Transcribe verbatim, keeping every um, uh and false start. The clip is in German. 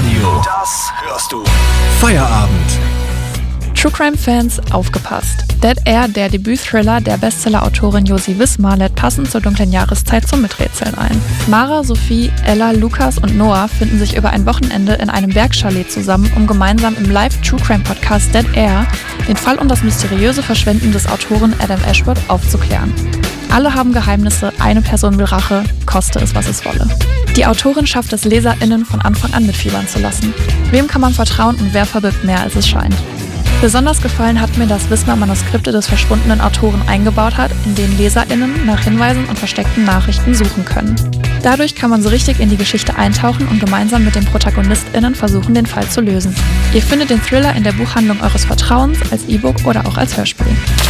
Radio. Das hörst du. Feierabend. True Crime-Fans, aufgepasst. Dead Air, der Debüt-Thriller der Bestseller-Autorin Josie Wismar, lädt passend zur dunklen Jahreszeit zum Miträtseln ein. Mara, Sophie, Ella, Lukas und Noah finden sich über ein Wochenende in einem Bergchalet zusammen, um gemeinsam im Live-True-Crime-Podcast Dead Air den Fall und das mysteriöse Verschwinden des Autoren Adam Ashworth aufzuklären. Alle haben Geheimnisse, eine Person will Rache, koste es, was es wolle. Die Autorin schafft es, LeserInnen von Anfang an mitfiebern zu lassen. Wem kann man vertrauen und wer verbirgt mehr, als es scheint? Besonders gefallen hat mir, dass Wismar Manuskripte des verschwundenen Autoren eingebaut hat, in denen LeserInnen nach Hinweisen und versteckten Nachrichten suchen können. Dadurch kann man so richtig in die Geschichte eintauchen und gemeinsam mit den ProtagonistInnen versuchen, den Fall zu lösen. Ihr findet den Thriller in der Buchhandlung eures Vertrauens, als E-Book oder auch als Hörspiel.